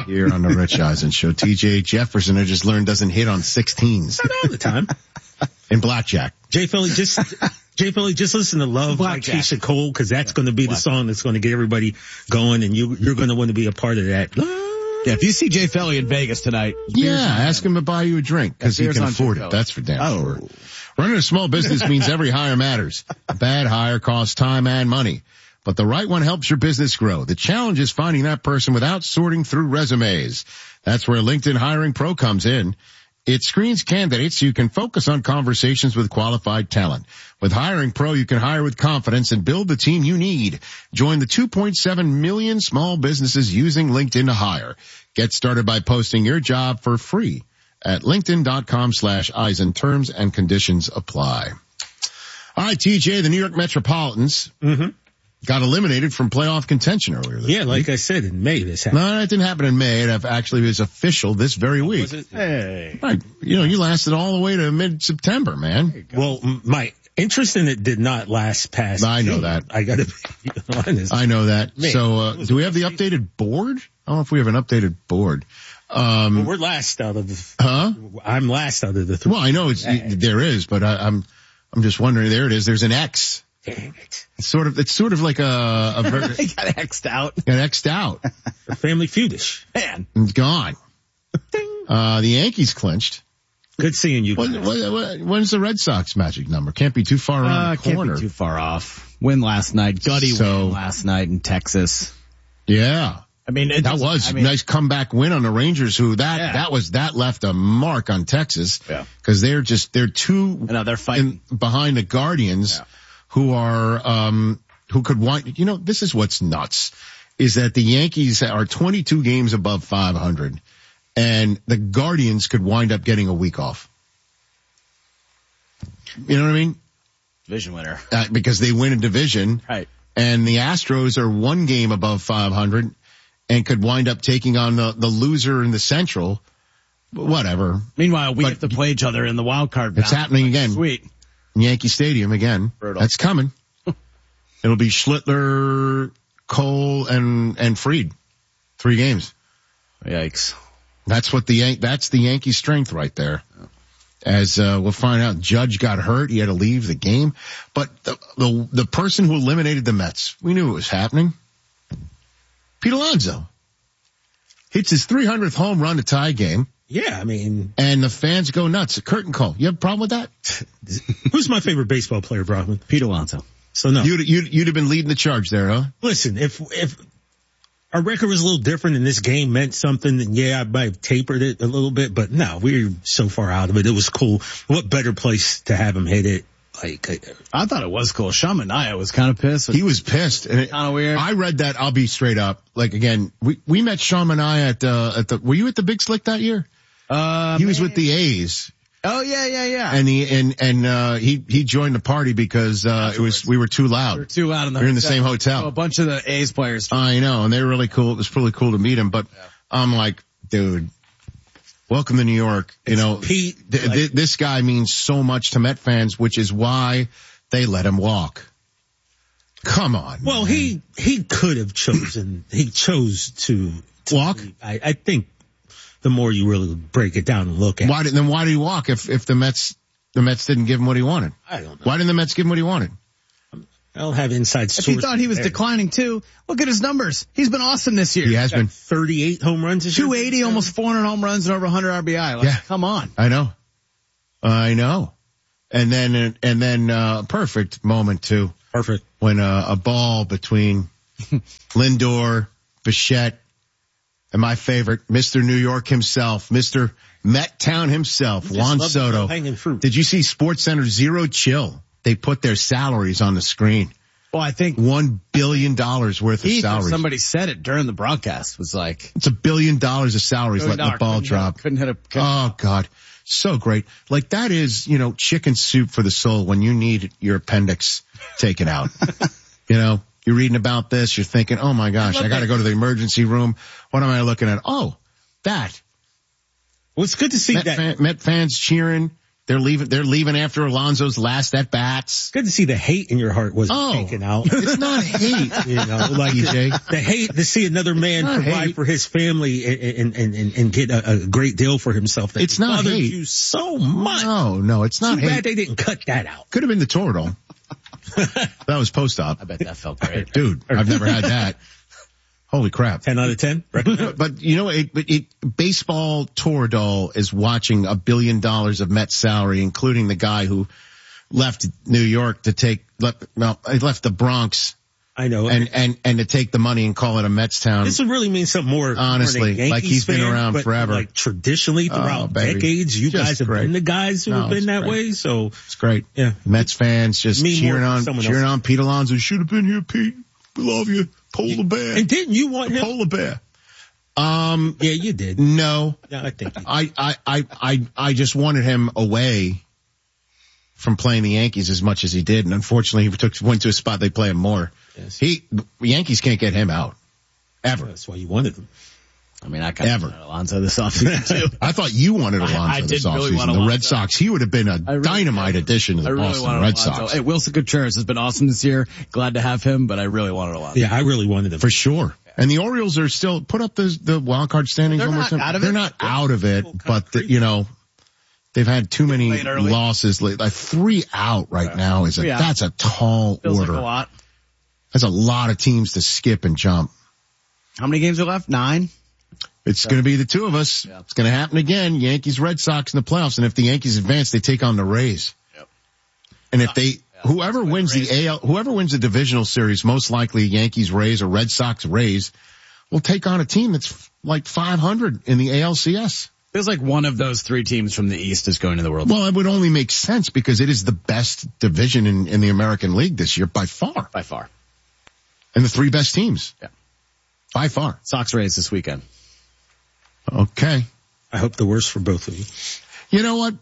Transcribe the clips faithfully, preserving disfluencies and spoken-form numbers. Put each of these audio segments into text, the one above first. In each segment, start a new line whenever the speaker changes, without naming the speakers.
here on the Rich Eisen Show. T J Jefferson, I just learned, doesn't hit on sixteens.
Not all the time.
In blackjack.
Jay Philly, just Jay Philly, just listen to Love by Keisha Cole, because that's yeah. going to be the song that's going to get everybody going, and you, you're going to want to be a part of that.
Yeah, if you see Jay Philly in Vegas tonight,
yeah, ask him to buy you a drink because he can afford it. That's for damn oh. sure. Running a small business means every hire matters. A bad hire costs time and money, but the right one helps your business grow. The challenge is finding that person without sorting through resumes. That's where LinkedIn Hiring Pro comes in. It screens candidates so you can focus on conversations with qualified talent. With Hiring Pro, you can hire with confidence and build the team you need. Join the two point seven million small businesses using LinkedIn to hire. Get started by posting your job for free at linkedin.com slash Eisen. Terms and conditions apply. All right, T J, the New York Metropolitans
mm-hmm.
got eliminated from playoff contention earlier this
Yeah,
week.
like I said, in May this happened.
No, it didn't happen in May. It actually was official this very
oh,
week.
Was it?
Hey.
Right. You know, you lasted all the way to mid-September, man.
Well, my interest in it did not last past.
I know
June.
that.
I got to be honest.
I know that.
Man,
so, uh, do we have the updated board? I don't know if we have an updated board. Um,
well, we're last out of the,
huh?
I'm last out of the three.
Well, I know it's, there is, but I, I'm, I'm just wondering, there it is. There's an X.
Dang it.
It's sort of, it's sort of like a, a
They got X'd out.
Got X'd out.
Family Feudish.
Man.
It's gone. Uh, the Yankees clinched.
Good seeing you.
What, what, what, when's the Red Sox magic number? Can't be too far around
uh,
the corner.
Can't be too far off. Win last night. Gutty
So,
win last night in Texas.
Yeah.
I mean, it
that was
I mean,
a nice comeback win on the Rangers, who that,
yeah.
that was, that left a mark on Texas.
Yeah.
Cause they're just, they're two
I know, they're fighting
in, behind the Guardians
yeah.
who are, um, who could wind, you know, this is what's nuts is that the Yankees are twenty-two games above five hundred and the Guardians could wind up getting a week off. You know what I mean?
Division winner.
Uh, because they win a division.
Right.
And the Astros are one game above five hundred and could wind up taking on the, the loser in the Central. Whatever.
Meanwhile, we
but
have to play each other in the wild card.
It's happening again.
Sweet.
Yankee Stadium again.
Brutal.
That's coming. It'll be Schlittler, Cole, and, and Fried. Three games.
Yikes.
That's what the Yan- that's the Yankee strength right there. As uh, we'll find out, Judge got hurt. He had to leave the game. But the, the the person who eliminated the Mets, we knew it was happening. Pete Alonso hits his three hundredth home run to tie game.
Yeah, I mean.
And the fans go nuts. A curtain call. You have a problem with that?
Who's my favorite baseball player, Brockman?
Pete Alonso.
So no.
You'd, you'd, you'd have been leading the charge there, huh?
Listen, if, if our record was a little different and this game meant something, then yeah, I might have tapered it a little bit, but no, we were so far out of it. It was cool. What better place to have him hit it? Like,
I thought it was cool. Sean Manaea was kind of pissed.
He was pissed. And it,
kind of weird.
I read that. I'll be straight up. Like again, we, we met Sean Manaea at the, at the, were you at the Big Slick that year?
Uh,
he was with the A's.
Oh yeah, yeah, yeah.
And he, and, and, uh, he, he joined the party because, uh, it was, we were too loud.
We were too loud in the
We were in the
hotel.
same hotel.
So a bunch of the A's players.
I know. And they were really cool. It was really cool to meet him, but yeah. I'm like, dude, welcome to New York. You
it's
know,
Pete,
th-
like,
th- this guy means so much to Met fans, which is why they let him walk. Come on.
Well,
man.
he, he could have chosen, he chose to, to
walk.
I, I think the more you really break it down and look at
why did, then why did he walk if, if the Mets, the Mets didn't give him what he wanted?
I don't know.
Why didn't the Mets give him what he wanted?
I don't have inside sources.
If he thought he was
there.
declining too, look at his numbers. He's been awesome this year.
He has been.
thirty-eight home runs this year.
two eighty, almost four hundred home runs and over one hundred R B I. Like,
yeah.
Come on.
I know. I know. And then, and then, uh, perfect moment too.
Perfect.
When, uh, a ball between Lindor, Bichette, and my favorite, Mister New York himself, Mister Met Town himself, Juan Soto.
Hanging fruit.
Did you see SportsCenter Zero Chill? They put their salaries on the screen.
Well, I think
One billion dollars worth of
Heath,
salaries.
somebody said it during the broadcast, was like,
It's a billion dollars of salaries letting the ball
couldn't
drop.
Hit, couldn't hit a, couldn't
Oh God. So great. Like that is, you know, chicken soup for the soul when you need your appendix taken out. You know, you're reading about this. You're thinking, oh my gosh, I, I got to go to the emergency room. What am I looking at? Oh, that.
Well, it's good to see
Met,
that.
fan, Met fans cheering. They're leaving, they're leaving after Alonso's last at bats.
Good to see the hate in your heart wasn't
oh,
taken out.
It's not hate.
You know, like the, the hate to see another man provide hate. for his family and, and, and, and get a, a great deal for himself. That
it's not hate.
You so much.
No, no, it's not
Too
hate.
bad they didn't cut that out.
Could have been the Toradol. That was post-op.
I bet that felt great.
Dude, I've never had that. Holy crap.
ten out of ten?
But, you know, it, it, baseball Toradol is watching a billion dollars of Mets salary, including the guy who left New York to take, left, no, he left the Bronx.
I know.
And, and, and to take the money and call it a Mets town.
This would really mean something more.
Honestly,
more
like he's
fan,
been around forever.
Like traditionally throughout oh, decades, you
just
guys have
great.
been the guys who
no,
have been that
great.
way. So
it's great.
Yeah.
Mets fans just
Me
cheering on,
cheering
else. on Pete Alonso. Should have been here, Pete. We love you. Polar bear.
And didn't you want him?
Polar bear. Um,
yeah, you did.
No.
Yeah, I think you did.
I, I, I, I, I just wanted him away from playing the Yankees as much as he did. And unfortunately, he took, went to a spot they play him more.
Yes.
He, Yankees can't get him out. Ever.
That's why you wanted him.
I mean, I kind of wanted Alonso this offseason too.
I thought you wanted Alonso
I, I
this
really
offseason. The Red Sox, he would have been a really dynamite did. addition to the
really
Boston Red
Alonso.
Sox.
Hey, Wilson Contreras has been awesome this year. Glad to have him, but I really wanted Alonso.
Yeah, I really wanted him.
For sure. Yeah. And the Orioles are still, put up the, the wild card standings.
They're
one
not
more time.
out of
They're
it.
not out of it, but the, you know, they've had too many losses late. Like three out right yeah. now is a, yeah. that's a tall
Feels
order.
Like a lot.
That's a lot of teams to skip and jump.
How many games are left? Nine?
It's so, going to be the two of us. Yeah. It's going to happen again. Yankees, Red Sox in the playoffs. And if the Yankees advance, they take on the Rays. Yep. And if they, yeah, whoever wins the, the A L, whoever wins the divisional series, most likely Yankees, Rays, or Red Sox, Rays, will take on a team that's like five hundred in the A L C S.
Feels like one of those three teams from the East is going to the World
Well, it would only make sense because it is the best division in, in the American League this year by far.
By far.
And the three best teams.
Yeah.
By far.
Sox Rays this weekend.
Okay.
I hope the worst for both of you.
You know what?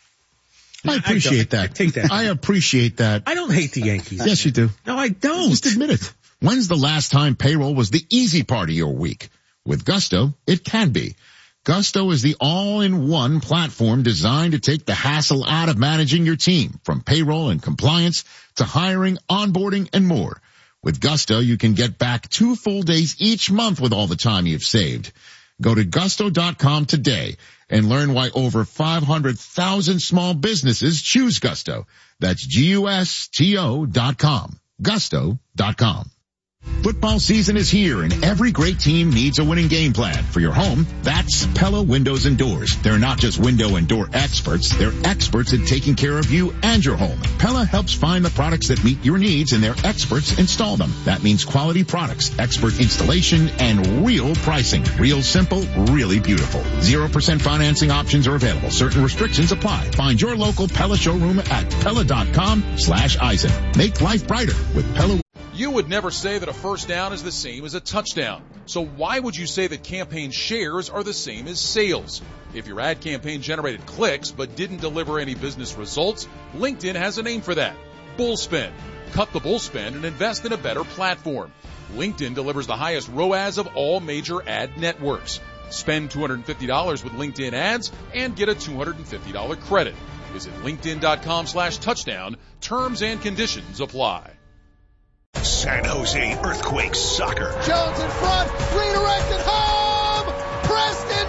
I appreciate
I
that.
I take that.
I appreciate that.
I don't hate the Yankees.
Yes, you do.
No, I don't.
Just admit it. When's the last time payroll was the easy part of your week? With Gusto, it can be. Gusto is the all-in-one platform designed to take the hassle out of managing your team, from payroll and compliance to hiring, onboarding, and more. With Gusto, you can get back two full days each month with all the time you've saved. Go to gusto dot com today and learn why over five hundred thousand small businesses choose Gusto. That's G U S T O dot com. gusto dot com. Football season is here and every great team needs a winning game plan. For your home, that's Pella Windows and Doors. They're not just window and door experts, they're experts at taking care of you and your home. Pella helps find the products that meet your needs and their experts install them. That means quality products, expert installation, and real pricing. Real simple, really beautiful. Zero percent financing options are available. Certain restrictions apply. Find your local Pella showroom at Pella dot com slash Eisen. Make life brighter with Pella.
You would never say that a first down is the same as a touchdown. So why would you say that campaign shares are the same as sales? If your ad campaign generated clicks but didn't deliver any business results, LinkedIn has a name for that. Bullspend. Cut the bullspend and invest in a better platform. LinkedIn delivers the highest R O A S of all major ad networks. Spend two hundred fifty dollars with LinkedIn ads and get a two hundred fifty dollars credit. Visit linkedin dot com slash touchdown. Terms and conditions apply.
San Jose Earthquakes soccer.
Jones in front, redirected home. Preston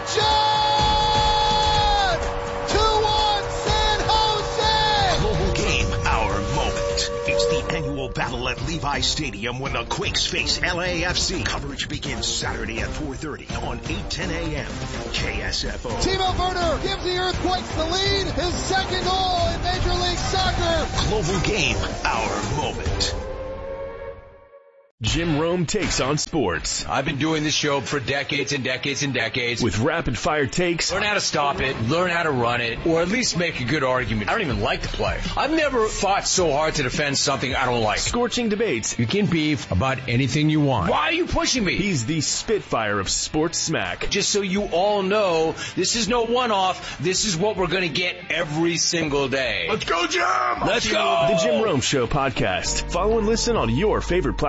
John. two one San Jose.
Global game, our moment. It's the annual battle at Levi Stadium when the Quakes face L A F C. Coverage begins Saturday at four thirty on eight ten a.m. K S F O.
Timo Werner gives the Earthquakes the lead. His second goal in Major League Soccer.
Global game, our moment.
Jim Rome takes on sports.
I've been doing this show for decades and decades and decades.
With rapid fire takes.
Learn how to stop it, learn how to run it, or at least make a good argument. I don't even like the play. I've never fought so hard to defend something I don't like.
Scorching debates.
You can beef about anything you want. Why are you pushing me?
He's the Spitfire of sports smack.
Just so you all know, this is no one-off. This is what we're going to get every single day.
Let's go, Jim!
Let's go!
The Jim Rome Show podcast. Follow and listen on your favorite platform.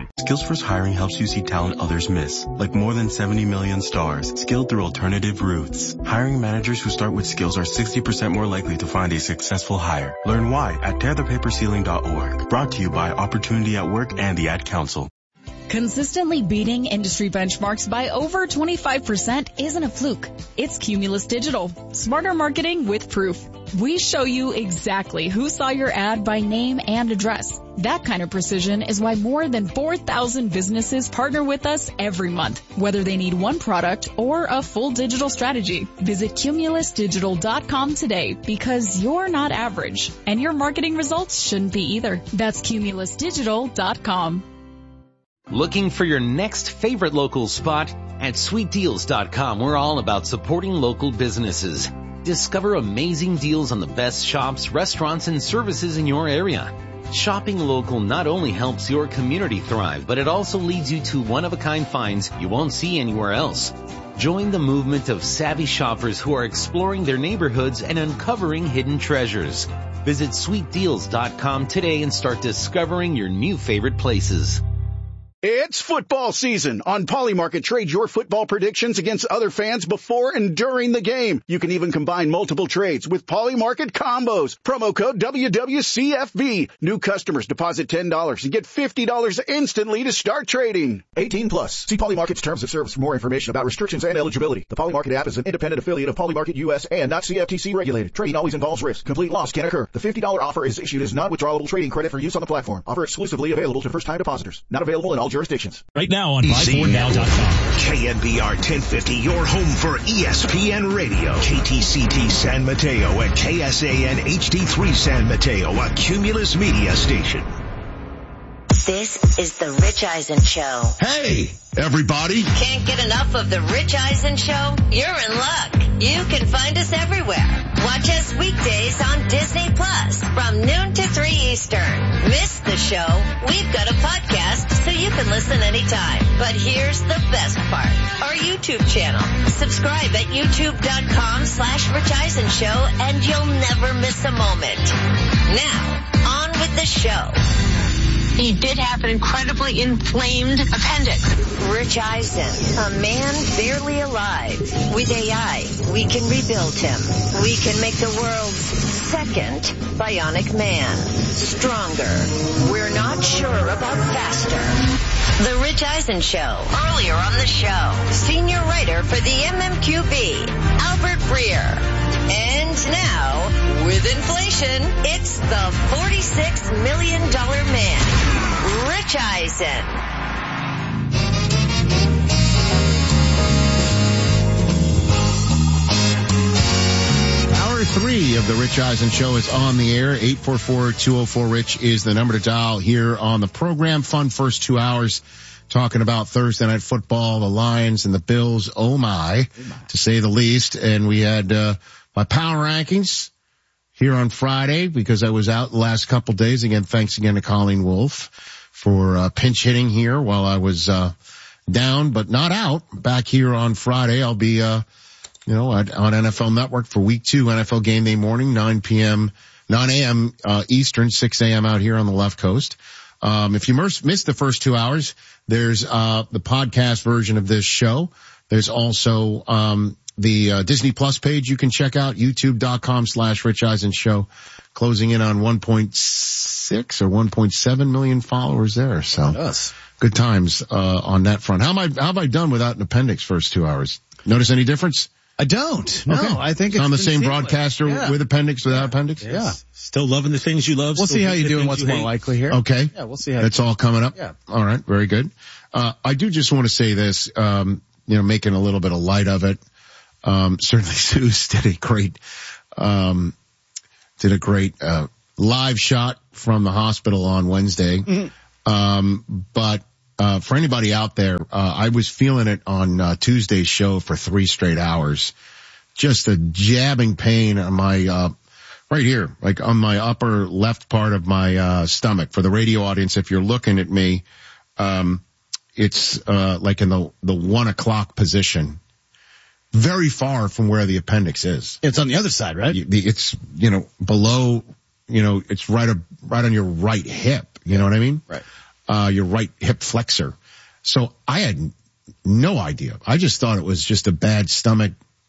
com.
Skills First Hiring helps you see talent others miss, like more than seventy million stars, skilled through alternative routes. Hiring managers who start with skills are sixty percent more likely to find a successful hire. Learn why at tear the paper ceiling dot org. Brought to you by Opportunity at Work and the Ad Council.
Consistently beating industry benchmarks by over twenty-five percent isn't a fluke. It's Cumulus Digital. Smarter marketing with proof. We show you exactly who saw your ad by name and address. That kind of precision is why more than four thousand businesses partner with us every month, whether they need one product or a full digital strategy. Visit cumulus digital dot com today because you're not average, and your marketing results shouldn't be either. That's cumulus digital dot com.
Looking for your next favorite local spot? At sweet deals dot com, we're all about supporting local businesses. Discover amazing deals on the best shops, restaurants, and services in your area. Shopping local not only helps your community thrive, but it also leads you to one-of-a-kind finds you won't see anywhere else. Join the movement of savvy shoppers who are exploring their neighborhoods and uncovering hidden treasures. Visit sweet deals dot com today and start discovering your new favorite places.
It's football season. On Polymarket, trade your football predictions against other fans before and during the game. You can even combine multiple trades with Polymarket combos. Promo code W W C F B. New customers deposit ten dollars and get fifty dollars instantly to start trading. eighteen plus. See Polymarket's terms of service for more information about restrictions and eligibility. The Polymarket app is an independent affiliate of Polymarket U S and not C F T C regulated. Trading always involves risk. Complete loss can occur. The fifty dollars offer is issued as non-withdrawable trading credit for use on the platform. Offer exclusively available to first-time depositors. Not available in all jurisdictions.
Right now on buy ford now dot com.
K N B R ten fifty, your home for E S P N Radio. K T C T San Mateo and K S A N H D three San Mateo, a Cumulus media station.
This is the Rich Eisen Show.
Hey, everybody.
Can't get enough of the Rich Eisen Show? You're in luck. You can find us everywhere. Watch us weekdays on Disney Plus from noon to three Eastern. Miss the show? We've got a podcast so you can listen anytime. But here's the best part. Our YouTube channel. Subscribe at youtube.com slash Rich Eisen Show and you'll never miss a moment. Now, on with the show.
He did have an incredibly inflamed appendix.
Rich Eisen, a man barely alive. With A I, we can rebuild him. We can make the world's second bionic man. Stronger. We're not sure about faster. The Rich Eisen Show. Earlier on the show, senior writer for the M M Q B, Albert Breer. And now, with inflation, it's the forty-six million dollars man, Rich Eisen.
Hour three of the Rich Eisen Show is on the air. eight four four, two oh four, RICH is the number to dial here on the program. Fun first two hours talking about Thursday Night Football, the Lions and the Bills. Oh my, oh my. To say the least. And we had uh my power rankings here on Friday because I was out the last couple days. Again, thanks again to Colleen Wolfe for uh, pinch hitting here while I was uh down, but not out. Back here on Friday, I'll be uh you know on N F L Network for week two, N F L Game Day morning, nine p.m., nine a.m. uh Eastern, six a.m. out here on the left coast. Um if you missed the first two hours, there's uh the podcast version of this show. There's also um the uh, Disney Plus page you can check out, youtube.com slash Rich Eisen Show, closing in on one point six or one point seven million followers there. So
yes.
Good times uh on that front. How am I how have I done without an appendix first two hours? Notice any difference?
I don't. No, okay. I think it's
on the same
seamless.
Broadcaster yeah. with appendix, without yeah. appendix?
Yes. Yeah. Still loving the things you love.
We'll see how you do and what's more hate. likely here.
Okay.
Yeah, we'll see how
That's
you
all coming up?
Yeah.
All right. Very good. Uh I do just want to say this, um, you know, making a little bit of light of it. Um, certainly Zeus did a great, um, did a great, uh, live shot from the hospital on Wednesday. Mm-hmm. Um, but, uh, for anybody out there, uh, I was feeling it on, uh, Tuesday's show for three straight hours. Just a jabbing pain on my, uh, right here, like on my upper left part of my, uh, stomach. For the radio audience, if you're looking at me, um, it's, uh, like in the, the one o'clock position. Very far from where the appendix is.
It's on the other side, right?
It's, you know, below, you know, it's right, up, right on your right hip. You know what I mean?
Right.
uh, your right hip flexor. So I had no idea. I just thought it was just a bad stomach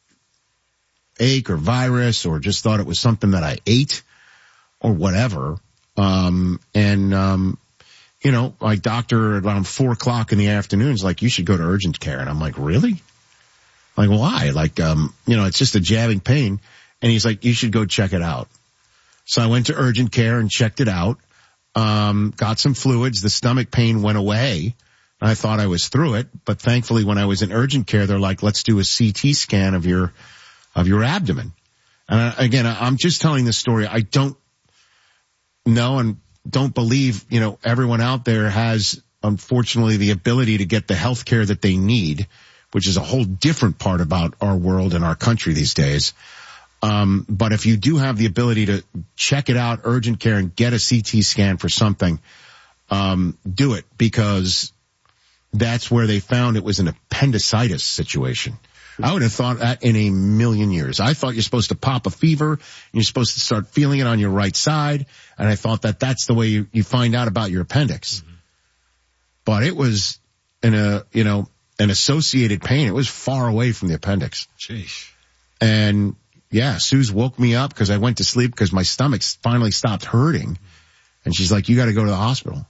ache or virus, or just thought it was something that I ate or whatever. Um, and, um, you know, my doctor around four o'clock in the afternoon is like, you should go to urgent care. And I'm like, really? Like, why? Like, um, you know, it's just a jabbing pain. And he's like, you should go check it out. So I went to urgent care and checked it out. Um, got some fluids. The stomach pain went away. I thought I was through it, but thankfully when I was in urgent care, they're like, let's do a C T scan of your, of your abdomen. And I, again, I'm just telling this story. I don't know and don't believe, you know, everyone out there has, unfortunately, the ability to get the health care that they need, which is a whole different part about our world and our country these days. Um, but if you do have the ability to check it out, urgent care, and get a C T scan for something, um, do it, because that's where they found it was an appendicitis situation. I would have thought that in a million years. I thought you're supposed to pop a fever, and you're supposed to start feeling it on your right side, and I thought that that's the way you, you find out about your appendix. Mm-hmm. But it was in a, you know, an associated pain. It was far away from the appendix.
Jeez.
And yeah, Suze woke me up because I went to sleep because my stomach finally stopped hurting. And she's like, you got to go to the hospital.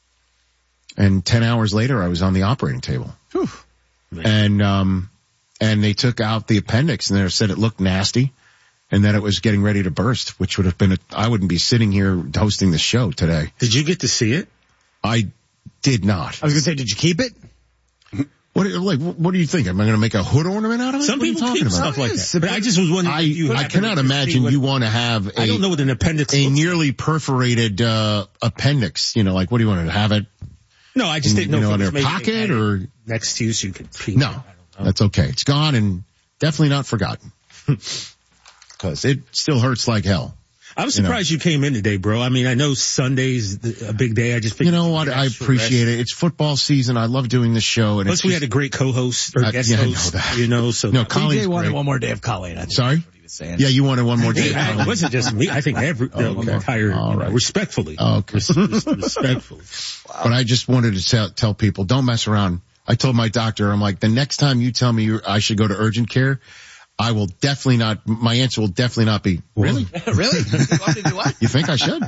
And ten hours later, I was on the operating table. Whew. And, um, and they took out the appendix, and they said it looked nasty and that it was getting ready to burst, which would have been, a, I wouldn't be sitting here hosting the show today.
Did you get to see it?
I did not.
I was going to say, did you keep it?
What, like, what do you think? Am I going to make a hood ornament out of it?
Some
what
people
are you talking
keep
about?
stuff like that. But I just was wondering.
I,
you
I cannot imagine what, you want to have a,
I don't know what an appendix
a
looks
nearly
like.
perforated, uh, appendix. You know, like, what do you want to have it?
No, I just
in,
didn't know.
You know,
if
in their pocket or
next to you so you could pee.
No, that's okay. It's gone and definitely not forgotten. Cause it still hurts like hell.
I was surprised you, know. you came in today, bro. I mean, I know Sunday's a big day. I just figured
you know what? I appreciate
rest.
it. It's football season. I love doing this show. And
Plus,
it's
we
just,
had a great co-host or
uh,
guest
yeah,
host.
I know that.
You know, so
no,
D J wanted
great.
one more day of Colleen. I think
Sorry.
That's what he was saying.
Yeah, you wanted one more day.
It wasn't just me. I think every
oh, okay.
the entire
All right.
respectfully.
Oh, okay.
respectfully.
Wow. But I just wanted to tell, tell people, don't mess around. I told my doctor, I'm like, the next time you tell me you're, I should go to urgent care, I will definitely not, my answer will definitely not be, really?
Really? You want to do what?
You think I should?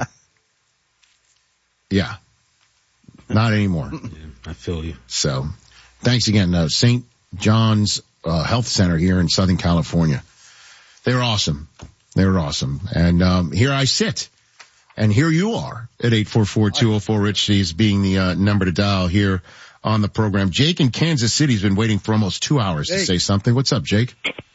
Yeah. Not anymore.
Yeah, I feel you.
So, thanks again, uh, Saint John's uh, Health Center here in Southern California. They're awesome. They're awesome. And um, here I sit. And here you are at eight four four, two oh four, Rich C's being the uh, number to dial here on the program. Jake in Kansas City has been waiting for almost two hours Jake. to say something. What's up, Jake?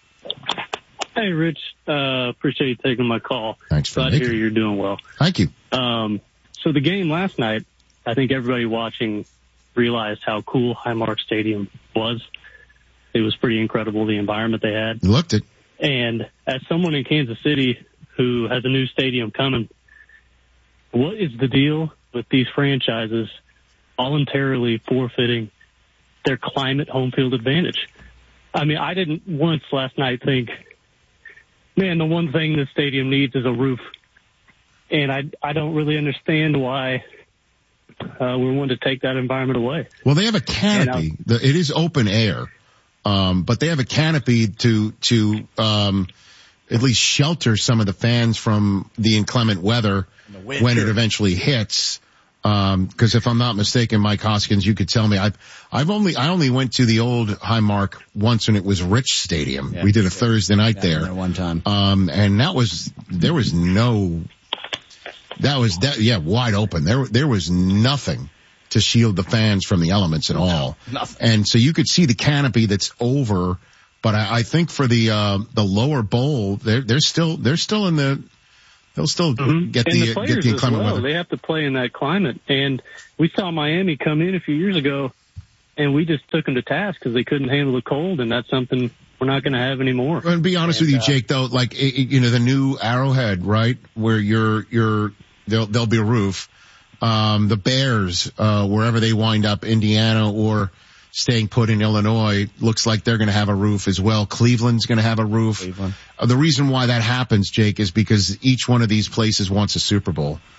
Hey, Rich. Uh, appreciate you taking my call.
Thanks for
Glad to hear you're doing well.
Thank you.
Um, so the game last night, I think everybody watching realized how cool Highmark Stadium was. It was pretty incredible, the environment they had.
You looked it.
And as someone in Kansas City who has a new stadium coming, what is the deal with these franchises voluntarily forfeiting their climate home field advantage? I mean, I didn't once last night think, man, the one thing this stadium needs is a roof. And I, I don't really understand why uh, we're wanting to take that environment away.
Well, they have a canopy. The, it is open air, um, but they have a canopy to to um, at least shelter some of the fans from the inclement weather when it eventually hits. Um, cause if I'm not mistaken, Mike Hoskins, you could tell me, I've, I've only, I only went to the old Highmark once when it was Rich Stadium. Yeah, we did a sure. Thursday night there.
there one time.
Um, and that was, there was no, that was, that, yeah, wide open. There, there was nothing to shield the fans from the elements at all.
No, nothing.
And so you could see the canopy that's over, but I, I think for the, uh, the lower bowl, they're, they're still, they're still in the, They'll still
mm-hmm.
get
and
the,
the players
get the inclement
as well.
weather.
They have to play in that climate. And we saw Miami come in a few years ago, and we just took them to task because they couldn't handle the cold, and that's something we're not going to have anymore.
And be honest and, with you, uh, Jake, though, like, it, you know, the new Arrowhead, right, where you're, you're, there'll, there'll be a roof. Um, the Bears, uh, wherever they wind up, Indiana or staying put in Illinois, looks like they're going to have a roof as well. Cleveland's going to have a roof. Uh, the reason why that happens, Jake, is because each one of these places wants a Super Bowl.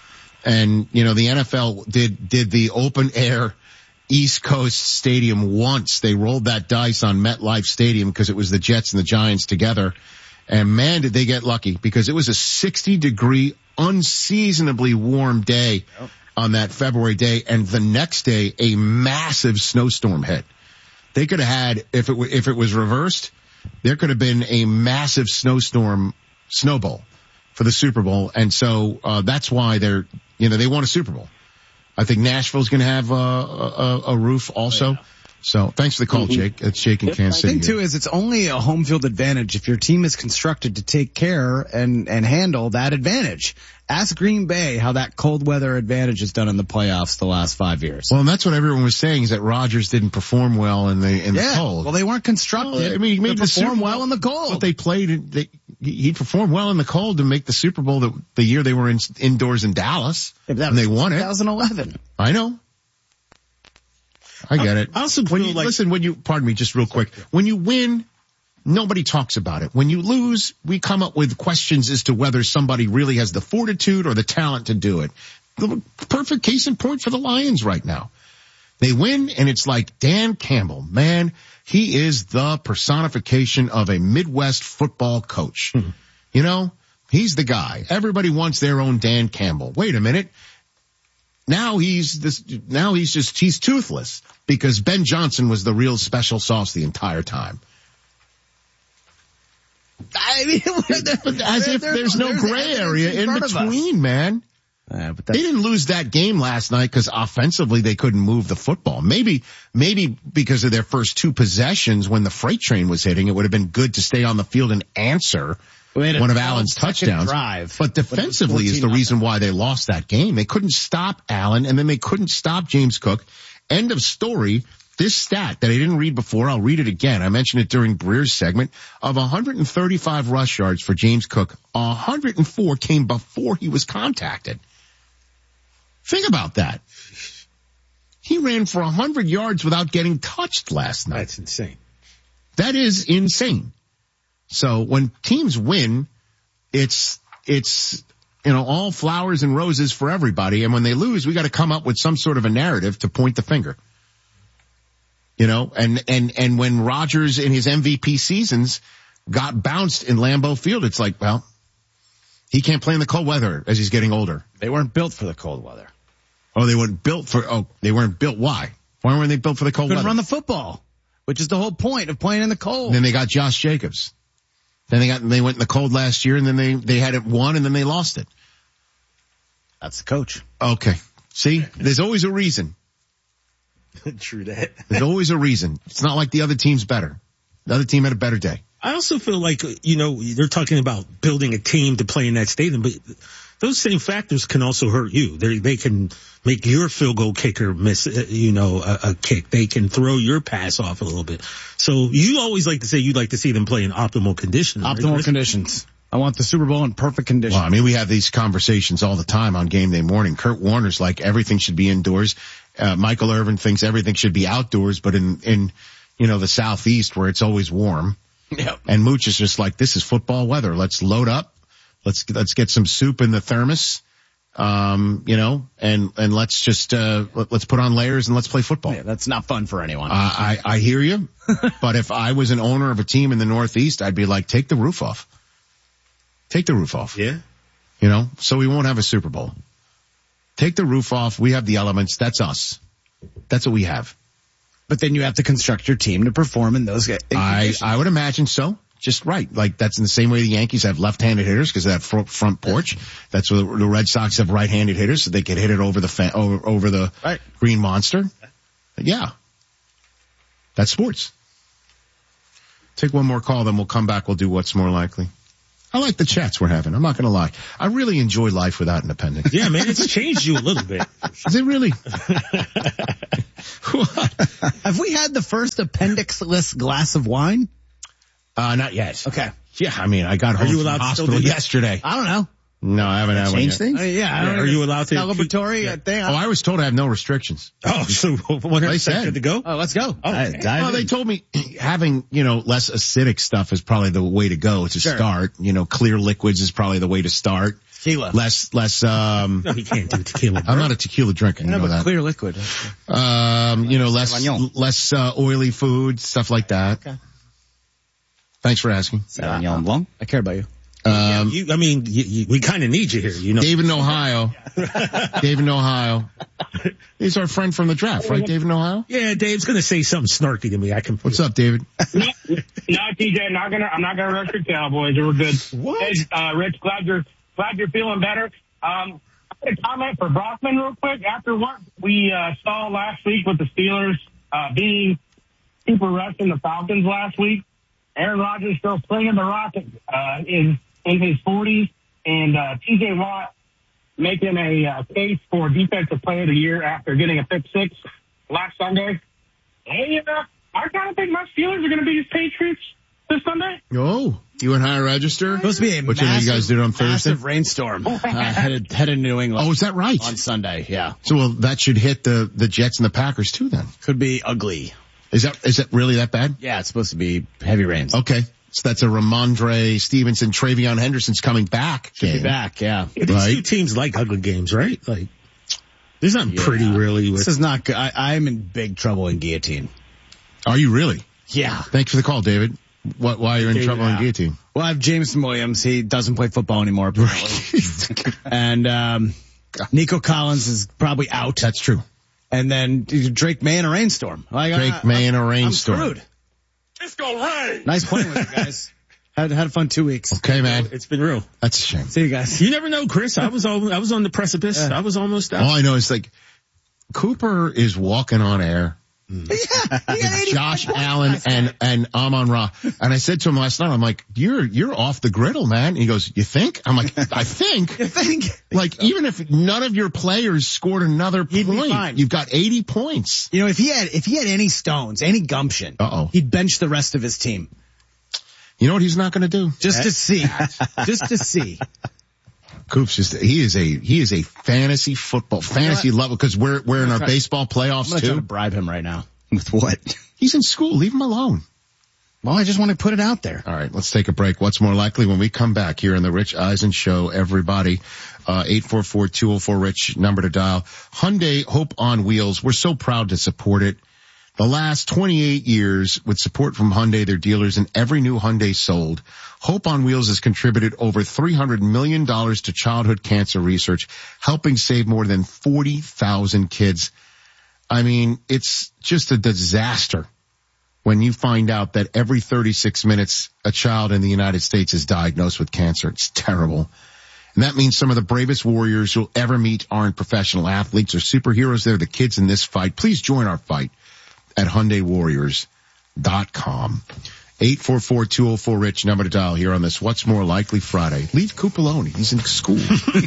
And, you know, the N F L did, did the open air East Coast Stadium once. They rolled that dice on MetLife Stadium because it was the Jets and the Giants together. And man, did they get lucky, because it was a sixty degree, unseasonably warm day on that February day. And the next day, a massive snowstorm hit. They could have had, if it were, if it was reversed, there could have been a massive snowstorm, Snow Bowl for the Super Bowl. And so, uh, that's why they're, you know, they won a Super Bowl. I think Nashville's going to have uh, a, a roof also. Oh, yeah. So thanks for the call, mm-hmm. Jake. It's Jake in yep. Kansas City.
The thing, too, is it's only a home field advantage if your team is constructed to take care and, and handle that advantage. Ask Green Bay how that cold weather advantage is done in the playoffs the last five years.
Well, and that's what everyone was saying, is that Rodgers didn't perform well in the in
yeah,
the cold.
Well, they weren't constructed. Well, I mean, he made to perform well in the cold.
But they played. They, he performed well in the cold to make the Super Bowl the, the year they were in, indoors in Dallas, yeah, and they won it.
twenty eleven.
I know. I get it.
I also
when you,
like,
listen, when you, pardon me, just real quick. When you win, nobody talks about it. When you lose, we come up with questions as to whether somebody really has the fortitude or the talent to do it. The perfect case in point for the Lions right now. They win, and it's like Dan Campbell, man, he is the personification of a Midwest football coach. Hmm. You know, he's the guy. Everybody wants their own Dan Campbell. Wait a minute. Now he's this, now he's just, he's toothless, because Ben Johnson was the real special sauce the entire time.
I mean,
as if there's no gray area in between, man. Uh, but they didn't lose that game last night because offensively they couldn't move the football. Maybe, maybe because of their first two possessions when the freight train was hitting, it would have been good to stay on the field and answer one of Allen's touchdowns.
Drive,
but defensively is the reason why they lost that game. They couldn't stop Allen, and then they couldn't stop James Cook. End of story. This stat that I didn't read before, I'll read it again. I mentioned it during Breer's segment. Of one hundred thirty-five rush yards for James Cook, one hundred four came before he was contacted. Think about that. He ran for one hundred yards without getting touched last night.
That's insane.
That is insane. So when teams win, it's, it's, you know, all flowers and roses for everybody. And when they lose, we got to come up with some sort of a narrative to point the finger. You know, and, and, and when Rodgers in his M V P seasons got bounced in Lambeau Field, it's like, well, he can't play in the cold weather as he's getting older.
They weren't built for the cold weather.
Oh, they weren't built for, oh, they weren't built. Why? Why weren't they built for the cold
Couldn't
weather?
Run the football, which is the whole point of playing in the cold.
And then they got Josh Jacobs. Then they got, they went in the cold last year, and then they, they had it won, and then they lost it.
That's the coach.
Okay. See, there's always a reason.
True that.
There's always a reason. It's not like the other team's better. The other team had a better day.
I also feel like, you know, they're talking about building a team to play in that stadium, but those same factors can also hurt you. They they can make your field goal kicker miss, you know, a, a kick. They can throw your pass off a little bit. So you always like to say you'd like to see them play in optimal conditions.
Optimal
right,
conditions. I want the Super Bowl in perfect conditions.
Well, I mean, we have these conversations all the time on game day morning. Kurt Warner's like everything should be indoors. Uh, Michael Irvin thinks everything should be outdoors, but in, in, you know, the Southeast where it's always warm.
Yep.
And Mooch is just like, this is football weather. Let's load up. Let's, let's get some soup in the thermos. Um, you know, and, and let's just, uh, let, let's put on layers and let's play football.
Yeah, that's not fun for anyone.
Uh, I, I hear you. But if I was an owner of a team in the Northeast, I'd be like, take the roof off. Take the roof off.
Yeah.
You know, so we won't have a Super Bowl. Take the roof off. We have the elements. That's us. That's what we have.
But then you have to construct your team to perform in those. In
I, I would imagine so. Just right. Like that's in the same way the Yankees have left-handed hitters because of that front, front porch. That's what the Red Sox have right-handed hitters so they can hit it over the fa- over, over the
right.
green monster. Yeah. That's sports. Take one more call, then we'll come back. We'll do what's more likely. I like the chats we're having. I'm not going to lie. I really enjoy life without an appendix.
Yeah, man, it's changed you a little bit.
Is it really?
Have we had the first appendix-less glass of wine?
Uh, not yet.
Okay.
Yeah, I mean, I got home from the hospital yesterday.
I don't know.
No, I haven't had one yet.
Change things? Uh, yeah. I don't
yeah. Are you allowed to?
Celebratory
yeah.
thing.
Oh, I was told I have no restrictions.
Oh, so one hundred percent good to go?
Oh, let's go.
Oh, okay.
Well, they told me having, you know, less acidic stuff is probably the way to go to sure. start. You know, clear liquids is probably the way to start.
Tequila.
Less, less, um.
No, he can't do tequila.
I'm not a tequila drinker. You
No,
know
but
that.
clear liquid.
Um, you know, less,
Sauvignon.
less, uh, oily food, stuff like that.
Okay.
Thanks for asking.
Sauvignon Blanc.
I care about you.
Um,
You, I mean, you, you, we kind of need you here, you know.
David in Ohio. David in Ohio. He's our friend from the draft, right? David in Ohio?
Yeah, Dave's going to say something snarky to me. I can.
What's up, David?
No, no, T J, not gonna. I'm not gonna rush your Cowboys. We're good.
What?
Hey, uh, Rich, glad you're glad you're feeling better. Um, I had a comment for Brockman real quick. After what we uh, saw last week with the Steelers uh, being super rushing the Falcons last week, Aaron Rodgers still slinging the rock uh, in in his forties, and uh, T J Watt making a uh, case for Defensive Player of the Year after getting a pick six last Sunday. Hey, uh, I kind of think my Steelers are going to be his Patriots this Sunday.
Oh, you and higher register?
Supposed to be a
Which one of you guys did on Thursday?
massive rainstorm uh, headed headed to New England.
Oh, is that right?
On Sunday, yeah.
So well, that should hit the the Jets and the Packers too. Then
Could be ugly.
is that is that really that bad?
Yeah, it's supposed to be heavy rains.
Okay, so that's a Ramondre Stevenson, Travion Henderson's coming back.
Should
game.
be back, yeah.
Yeah, these
Right.
two teams like ugly games, right? Like, there's nothing
Yeah.
pretty really with.
This is not good. I, I'm in big trouble in guillotine.
Are you really?
Yeah.
Thanks for the call, David. What? Why you're in
David,
trouble
yeah.
in guillotine?
Well, I have Jameson Williams. He doesn't play football anymore, apparently. and um, Nico Collins is probably out.
That's true.
And then Drake May in a rainstorm. Like,
Drake
I,
May in a
I'm
rainstorm.
screwed.
It's gonna rain.
Nice playing with you guys. Had had a fun two weeks.
Okay, man.
It's been real.
That's a shame.
See you guys.
You never know, Chris. I was all, I was on the precipice.
Yeah.
I was almost out.
All I know is like Cooper is walking on air.
Yeah,
Josh Allen and and Amon Ra, and I said to him last night, I'm like, "You're you're off the griddle, man." And he goes, "You think?" I'm like, "I think."
You think?
Like, even if none of your players scored another
He'd be
point,
fine.
you've got eighty points.
You know, if he had if he had any stones, any gumption,
Uh-oh.
he'd bench the rest of his team
You know what he's not going to do?
just to see, just to see.
Coops just he is a he is a fantasy football fantasy level because we're we're in our
try-
baseball
I'm
playoffs
gonna try to
too.
bribe him right now.
With what?
He's in school. Leave him alone.
Well, I just want to put it out there.
All right, let's take a break. What's more likely when we come back here in the Rich Eisen Show, everybody, uh, eight four four, two oh four, RICH, number to dial. Hyundai Hope on Wheels. We're so proud to support it. The last twenty-eight years with support from Hyundai, their dealers, and every new Hyundai sold, Hope on Wheels has contributed over three hundred million dollars to childhood cancer research, helping save more than forty thousand kids. I mean, it's just a disaster when you find out that every thirty-six minutes a child in the United States is diagnosed with cancer. It's terrible. And that means some of the bravest warriors you'll ever meet aren't professional athletes or superheroes. They're the kids in this fight. Please join our fight at Hyundai Warriors dot com. eight four four, two oh four, RICH, number to dial here on this What's More Likely Friday. Leave Coop alone. He's in school.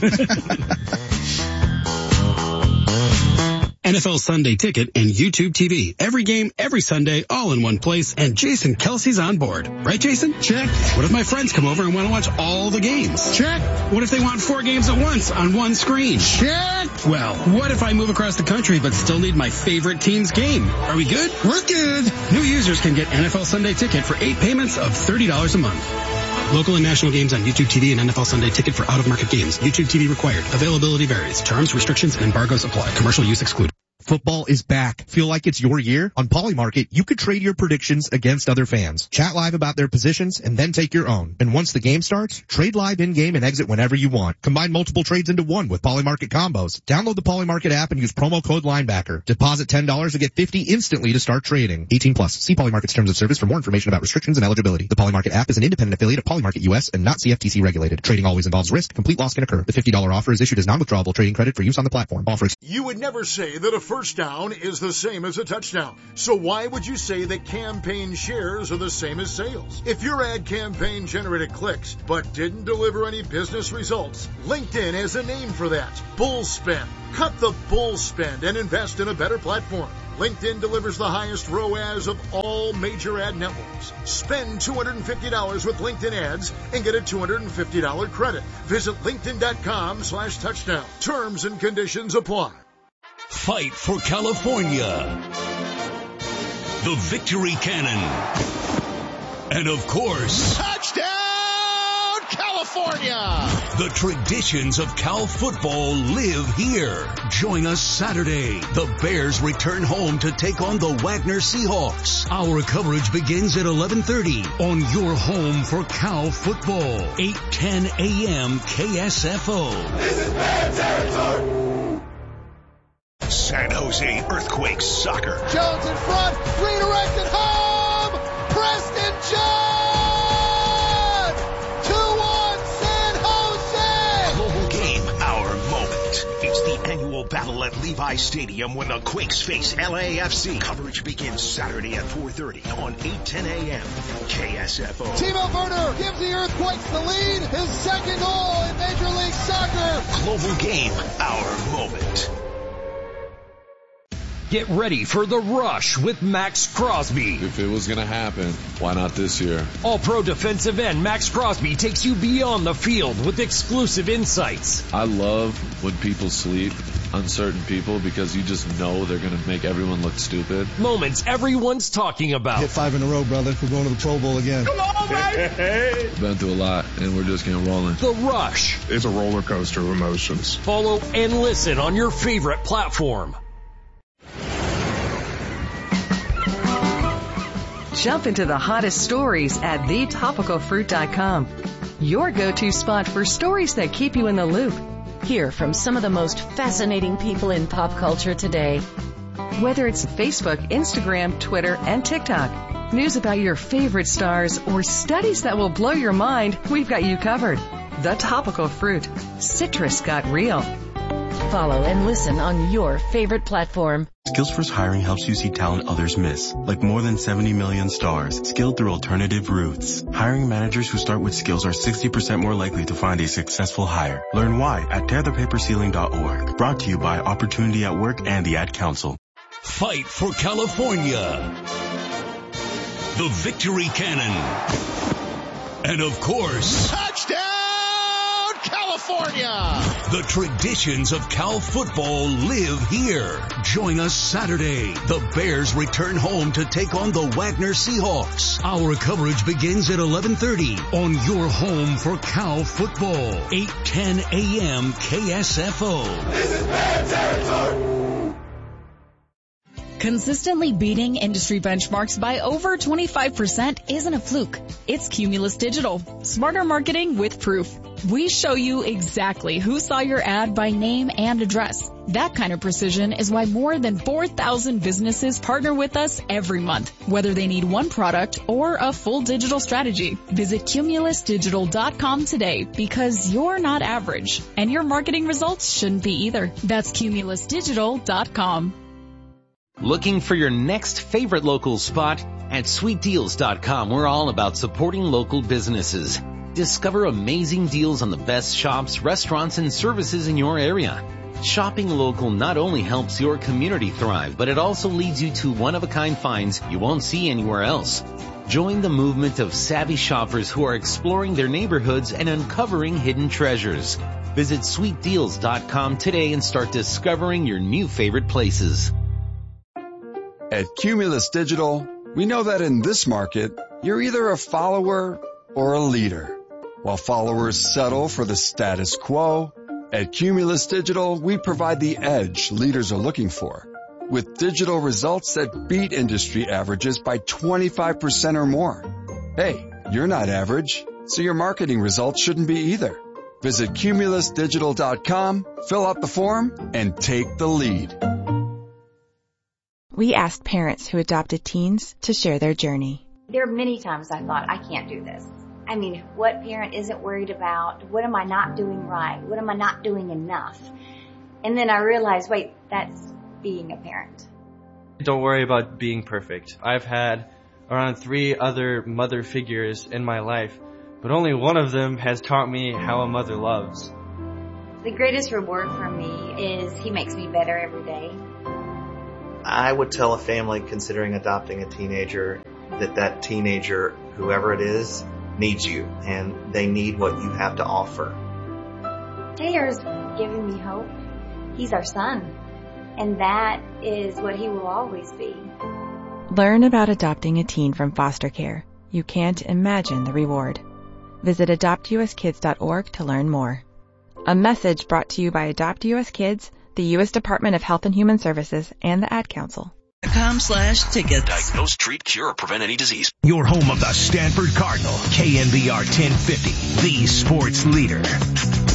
N F L Sunday Ticket and YouTube T V. Every game, every Sunday, all in one place, and Jason Kelsey's on board. Right, Jason? Check. What if my friends come over and want to watch all the games?
Check.
What if they want four games at once on one screen?
Check.
Well, what if I move across the country but still need my favorite team's game? Are we good?
We're good.
New users can get N F L Sunday Ticket for eight payments of thirty dollars a month. Local and national games on YouTube T V and N F L Sunday Ticket for out-of-market games. YouTube T V required. Availability varies. Terms, restrictions, and embargoes apply. Commercial use excluded.
Football is back. Feel like it's your year? On Polymarket, you could trade your predictions against other fans. Chat live about their positions and then take your own. And once the game starts, trade live in-game and exit whenever you want. Combine multiple trades into one with Polymarket combos. Download the Polymarket app and use promo code Linebacker. Deposit ten dollars and get fifty dollars instantly to start trading. eighteen plus. See Polymarket's terms of service for more information about restrictions and eligibility. The Polymarket app is an independent affiliate of Polymarket U S and not C F T C regulated. Trading always involves risk. Complete loss can occur. The fifty dollars offer is issued as non-withdrawable trading credit for use on the platform. Offer ex-
You would never say that a first down is the same as a touchdown. So why would you say that campaign shares are the same as sales? If your ad campaign generated clicks but didn't deliver any business results, LinkedIn has a name for that. Bull spend. Cut the bull spend and invest in a better platform. LinkedIn delivers the highest R O A S of all major ad networks. Spend two hundred fifty dollars with LinkedIn ads and get a two hundred fifty dollars credit. Visit linkedin.com slash touchdown. Terms and conditions apply.
Fight for California. The Victory Cannon. And of course,
touchdown, California!
California.
The traditions of Cal football live here. Join us Saturday. The Bears return home to take on the Wagner Seahawks. Our coverage begins at eleven thirty on your home for Cal football. eight ten a.m. K S F O.
This is Bear territory. San Jose Earthquakes soccer.
Jones in front, redirected home. Preston John. two one San Jose.
Global game, our moment. It's the annual battle at Levi Stadium when the Quakes face L A F C. Coverage begins Saturday at four thirty on eight ten a.m. K S F O.
Timo Werner gives the Earthquakes the lead. His second goal in Major League Soccer.
Global game, our moment.
Get ready for the rush with Max Crosby.
If it was going to happen, why not this year?
All-pro defensive end Max Crosby takes you beyond the field with exclusive insights.
I love when people sleep, uncertain people, because you just know they're going to make everyone look stupid.
Moments everyone's talking about.
Hit five in a row, brother. We're going to the Pro Bowl again.
Come on, baby!
Been through a lot, and we're just getting rolling.
The Rush.
It's a roller coaster of emotions.
Follow and listen on your favorite platform.
Jump into the hottest stories at the topical fruit dot com. Your go-to spot for stories that keep you in the loop. Hear from some of the most fascinating people in pop culture today. Whether it's Facebook, Instagram, Twitter, and TikTok, news about your favorite stars, or studies that will blow your mind, we've got you covered. The Topical Fruit. Citrus got real. Follow and listen on your favorite platform.
Skillsforce Hiring helps you see talent others miss, like more than seventy million stars, skilled through alternative routes. Hiring managers who start with skills are sixty percent more likely to find a successful hire. Learn why at tear the paper ceiling dot org. Brought to you by Opportunity at Work and the Ad Council.
Fight for California. The Victory Cannon. And of course,
touchdown California!
The traditions of Cal football live here. Join us Saturday. The Bears return home to take on the Wagner Seahawks. Our coverage begins at eleven thirty on your home for Cal football. eight ten a.m. K S F O.
This is Bear territory.
Consistently beating industry benchmarks by over twenty-five percent isn't a fluke. It's Cumulus Digital. Smarter marketing with proof. We show you exactly who saw your ad by name and address. That kind of precision is why more than four thousand businesses partner with us every month, whether they need one product or a full digital strategy. Visit cumulus digital dot com today because you're not average, and your marketing results shouldn't be either. That's cumulus digital dot com.
Looking for your next favorite local spot? At sweet deals dot com, we're all about supporting local businesses. Discover amazing deals on the best shops, restaurants, and services in your area. Shopping local not only helps your community thrive, but it also leads you to one-of-a-kind finds you won't see anywhere else. Join the movement of savvy shoppers who are exploring their neighborhoods and uncovering hidden treasures. Visit sweet deals dot com today and start discovering your new favorite places.
At Cumulus Digital, we know that in this market, you're either a follower or a leader. While followers settle for the status quo, at Cumulus Digital, we provide the edge leaders are looking for, with digital results that beat industry averages by twenty-five percent or more. Hey, you're not average, so your marketing results shouldn't be either. Visit cumulus digital dot com, fill out the form, and take the lead.
We asked parents who adopted teens to share their journey.
There are many times I thought, I can't do this. I mean, what parent isn't worried about? What am I not doing right? What am I not doing enough? And then I realized, wait, that's being a parent.
Don't worry about being perfect. I've had around three other mother figures in my life, but only one of them has taught me how a mother loves.
The greatest reward for me is he makes me better every day.
I would tell a family considering adopting a teenager that that teenager, whoever it is, needs you, and they need what you have to offer.
Taylor's giving me hope. He's our son, and that is what he will always be.
Learn about adopting a teen from foster care. You can't imagine the reward. Visit adopt u s kids dot org to learn more. A message brought to you by Adopt U S Kids, the U S Department of Health and Human Services, and the Ad Council.
Com slash tickets.
Diagnose, treat, cure, or prevent any disease.
Your home of the Stanford Cardinal, K N B R ten fifty, the sports leader.